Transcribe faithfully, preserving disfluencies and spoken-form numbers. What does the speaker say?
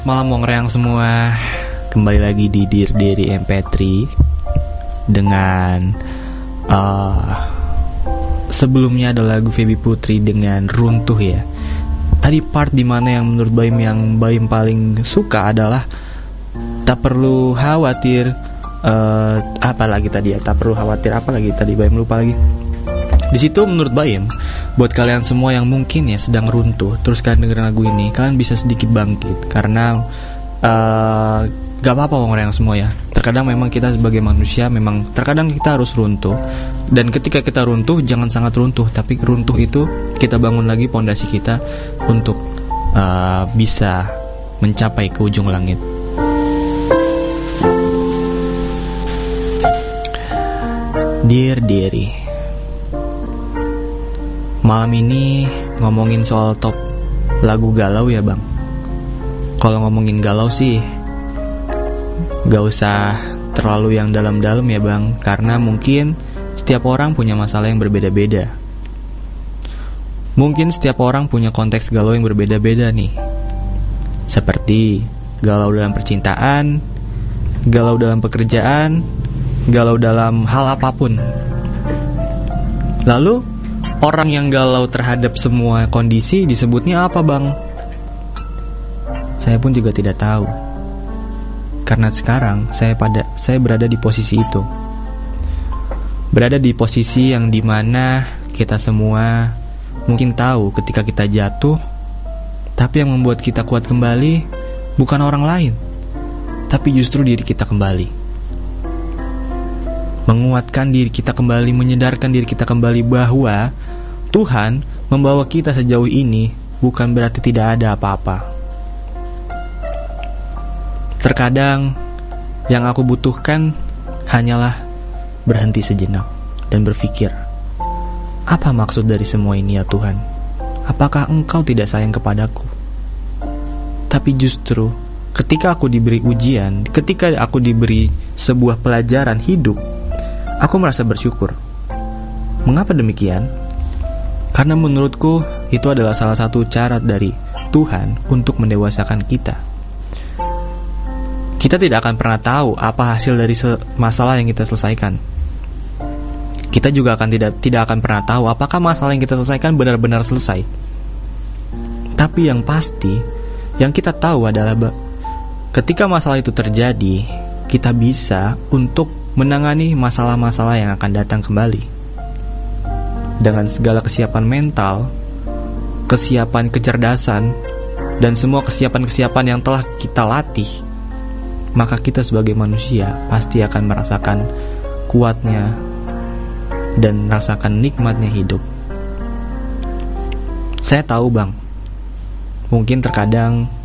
Malam Mongreyang semua, kembali lagi di Dear Diary M P tiga dengan uh, sebelumnya ada lagu Feby Putri dengan Runtuh ya. Tadi part dimana yang menurut Baim yang Baim paling suka adalah tak perlu khawatir uh, apa lagi tadi ya, tak perlu khawatir apa lagi tadi Baim lupa lagi. Di situ menurut Baim, buat kalian semua yang mungkin ya sedang runtuh, terus kalian dengerin lagu ini, kalian bisa sedikit bangkit karena uh, gak apa-apa orang semua ya. Terkadang memang kita sebagai manusia memang terkadang kita harus runtuh, dan ketika kita runtuh jangan sangat runtuh, tapi runtuh itu kita bangun lagi pondasi kita untuk uh, bisa mencapai ke ujung langit. Dear Diary, malam ini ngomongin soal top lagu galau ya bang. Kalau ngomongin galau sih gak usah terlalu yang dalam-dalam ya bang, karena mungkin setiap orang punya masalah yang berbeda-beda. Mungkin setiap orang punya konteks galau yang berbeda-beda nih. Seperti galau dalam percintaan, galau dalam pekerjaan, galau dalam hal apapun. Lalu orang yang galau terhadap semua kondisi disebutnya apa bang? Saya pun juga tidak tahu. Karena sekarang saya pada saya berada di posisi itu. Berada di posisi yang dimana kita semua mungkin tahu ketika kita jatuh, tapi yang membuat kita kuat kembali bukan orang lain, tapi justru diri kita kembali. Menguatkan diri kita kembali, menyadarkan diri kita kembali bahwa Tuhan membawa kita sejauh ini bukan berarti tidak ada apa-apa. Terkadang yang aku butuhkan hanyalah berhenti sejenak dan berpikir, apa maksud dari semua ini ya Tuhan? Apakah Engkau tidak sayang kepadaku? Tapi justru ketika aku diberi ujian, ketika aku diberi sebuah pelajaran hidup, aku merasa bersyukur. Mengapa demikian? Karena menurutku itu adalah salah satu cara dari Tuhan untuk mendewasakan kita. Kita tidak akan pernah tahu apa hasil dari masalah yang kita selesaikan. Kita juga akan tidak tidak akan pernah tahu apakah masalah yang kita selesaikan benar-benar selesai. Tapi yang pasti, yang kita tahu adalah ketika masalah itu terjadi, kita bisa untuk menangani masalah-masalah yang akan datang kembali dengan segala kesiapan mental, kesiapan kecerdasan, dan semua kesiapan-kesiapan yang telah kita latih. Maka kita sebagai manusia pasti akan merasakan kuatnya dan merasakan nikmatnya hidup. Saya tahu bang, mungkin terkadang